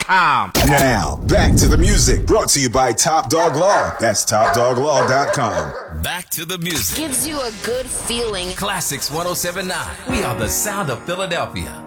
TopDogLaw.com. Now, back to the music, brought to you by Top Dog Law. That's TopDogLaw.com. Back to the music. Gives you a good feeling. Classics 107.9. We are the sound of Philadelphia.